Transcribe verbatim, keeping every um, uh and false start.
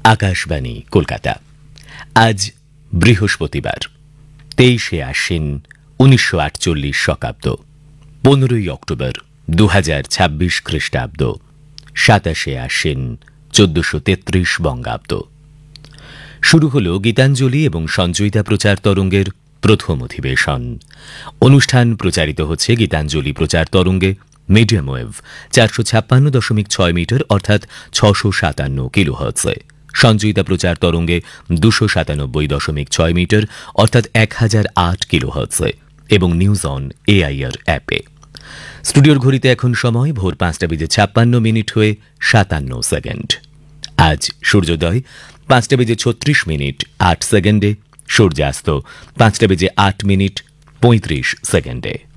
আকাশবাণী কলকাতা। আজ বৃহস্পতিবার, তেইশে আশ্বিন উনিশশো আটচল্লিশ শকাব্দ, পনেরোই অক্টোবর দু হাজার ছাব্বিশ খ্রিস্টাব্দ, সাতাশে আশ্বিন চোদ্দশো তেত্রিশ বঙ্গাব্দ। শুরু হল গীতাঞ্জলি এবং সঞ্চয়িতা প্রচার তরঙ্গের প্রথম অধিবেশন। অনুষ্ঠান প্রচারিত হচ্ছে গীতাঞ্জলি প্রচার তরঙ্গে মিডিয়াম ওয়েভ চারশো ছাপ্পান্ন দশমিক ছয় মিটার অর্থাৎ ছশো সাতান্ন কিলোহার্টজে, সঞ্চয়িতা প্রচার তরঙ্গে দুশো সাতানব্বই দশমিক ছয় মিটার অর্থাৎ এক হাজার আট কিলোহার্টজে এবং নিউজ অন এআইআর অ্যাপে। স্টুডিওর ঘড়িতে এখন সময় ভোর পাঁচটা বেজে ছাপ্পান্ন মিনিট হয়ে সাতান্ন সেকেন্ড। আজ সূর্যোদয় পাঁচটা বেজে ছত্রিশ মিনিট আট সেকেন্ডে, সূর্যাস্ত পাঁচটা বেজে আট মিনিট পঁয়ত্রিশ সেকেন্ডে।